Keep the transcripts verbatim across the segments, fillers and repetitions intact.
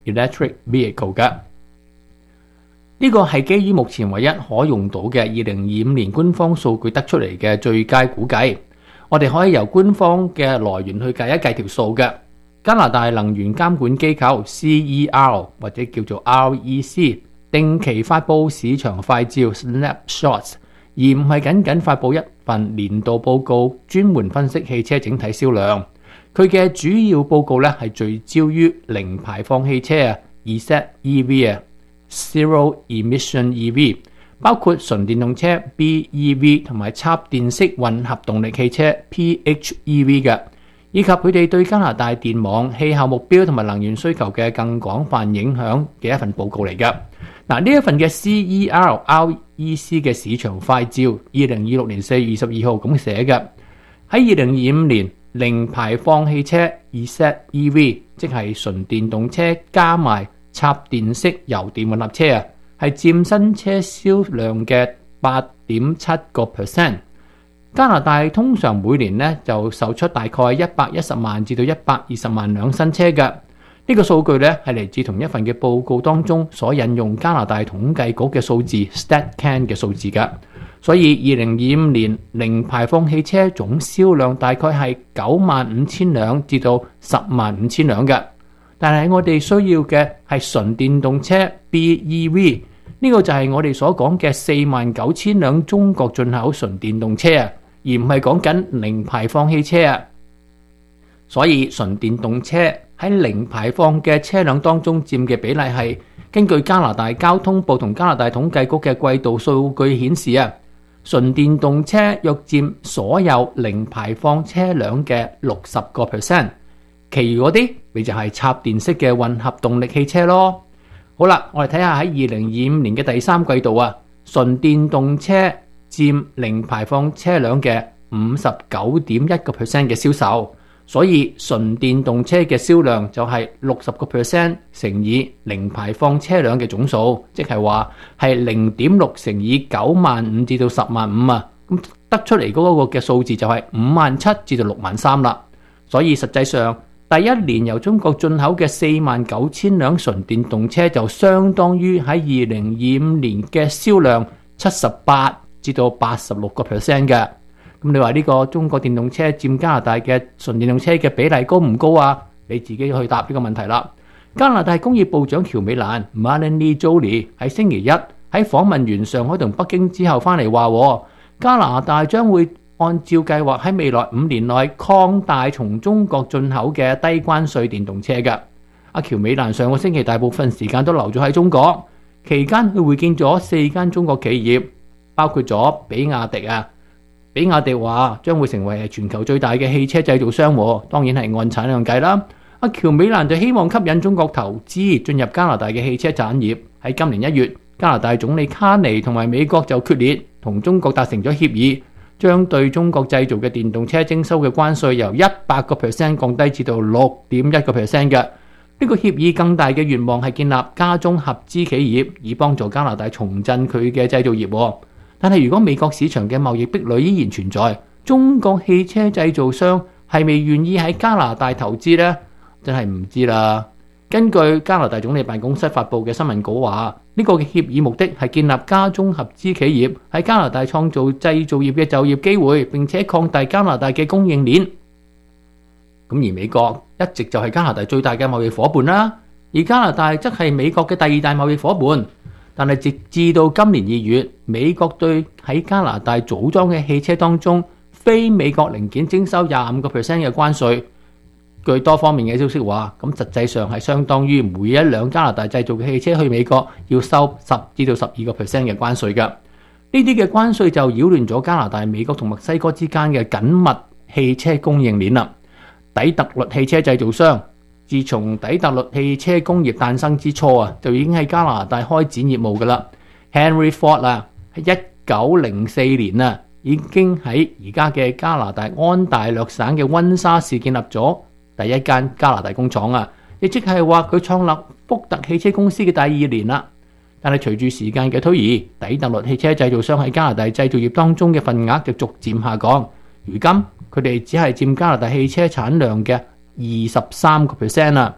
electric vehicle 嘅。呢個係基於目前唯一可用到嘅二零二五年官方數據得出嚟嘅最佳估計。我哋可以由官方嘅來源去計一計條數嘅。加拿大能源監管機構 C E R 或者叫做 R E C 定期發佈市場快照 snapshots， 而唔係僅僅發佈一份年度報告，專門分析汽車整體銷量。佢嘅主要報告咧係聚焦於零排放汽車啊 ，Z E V 啊 ，Zero Emission E V， 包括純電動車 B E V 同埋插電式混合動力汽車 P H E V 嘅。以及佢哋對加拿大電網、氣候目標同埋能源需求嘅更廣泛影響嘅一份報告嚟嘅。嗱，呢一份嘅 C E R R E C 嘅市場快照，二零二六年四月二十二號咁寫嘅。喺二零二五年，零排放汽車 Z E V， 即係純電動車加埋插電式油電混合車啊，係佔新車銷量嘅八點七個 percent。加拿大通常每年咧就售出大概一百一十萬至到一百二十萬輛新車嘅。呢個數據咧係嚟自同一份嘅報告當中所引用加拿大統計局嘅數字 StatCan 嘅數字嘅。所以二零二五年零排放汽車總銷量大概係九萬五千輛至到十萬五千輛嘅。但係我哋需要嘅係純電動車 B E V， 呢個就係我哋所講嘅四萬九千輛中國進口純電動車啊，而唔係講緊零排放汽車啊。所以純電動車喺零排放嘅車輛當中佔嘅比例係根據加拿大交通部同加拿大統計局嘅季度數據顯示啊，純電動車約佔所有零排放車輛嘅六十個 percent， 其餘嗰啲咪就係插電式嘅混合動力汽車咯。好啦，我哋睇下喺二零二五年嘅第三季度啊，純電動車佔零排放車輛嘅五十九點一個 percent 嘅銷售。所以純電動車嘅銷量就係六十個 percent 乘以零排放車輛嘅總數，即係話係零點六乘以九萬五至到十萬五啊，咁得出嚟嗰個嘅數字就係五萬七至到六萬三啦。所以實際上第一年由中國進口嘅四萬九千輛純電動車就相當於喺二零二五年嘅銷量七十八至到八十六個 percent 嘅。咁你話呢個中國電動車佔加拿大嘅純電動車嘅比例高唔高啊？你自己去答呢個問題啦。加拿大工業部長喬美蘭 Mélanie Joly 喺星期一喺訪問完上海同北京之後翻嚟話，加拿大將會按照計劃喺未來五年內擴大從中國進口嘅低關稅電動車嘅。阿喬美蘭上個星期大部分時間都留咗喺中國，期間佢會見咗四間中國企業，包括咗比亞迪啊。比亞迪話將會成為全球最大嘅汽車製造商，當然係按產量計啦。阿喬美蘭就希望吸引中國投資進入加拿大嘅汽車產業。喺今年一月，加拿大總理卡尼同埋美國就決裂同中國達成咗協議，將對中國製造嘅電動車徵收嘅關稅由一百個 percent 降低至到六點一個 percent 嘅。呢個協議更大嘅願望係建立加中合資企業，以幫助加拿大重振佢嘅製造業。但係如果美國市場嘅貿易壁壘依然存在，中國汽車製造商係咪願意喺加拿大投資呢？真係唔知啦。根據加拿大總理辦公室發布嘅新聞稿話，呢個嘅協議目的係建立加中合資企業喺加拿大創造製造業嘅就業機會，並且擴大加拿大嘅供應鏈。咁而美國一直就係加拿大最大嘅貿易夥伴啦，而加拿大則係美國嘅第二大貿易夥伴。但係直至到今年二月，美國對喺加拿大組裝嘅汽車當中非美國零件徵收廿五個 percent 嘅關稅。據多方面嘅消息話，咁實際上係相當於每一輛加拿大製造嘅汽車去美國要收十至到十二個 percent 嘅關稅㗎。呢啲嘅關稅就擾亂咗加拿大、美國同墨西哥之間嘅緊密汽車供應鏈啦。底特律汽車製造商自從底特律汽車工業誕生之初啊，就已經喺加拿大開展業務噶啦。Henry Ford 啊，喺一九零四年啊，已經喺而家嘅加拿大安大略省嘅溫莎市建立咗第一間加拿大工廠啊，亦即係話佢創立福特汽車公司嘅第二年啦。但係隨住時間嘅推移，底特律汽車製造商喺加拿大製造業當中嘅份額就逐漸下降。如今佢哋只係佔加拿大汽車產量嘅二十三個 percent 啦。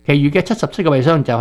其餘嘅七十七個幣商就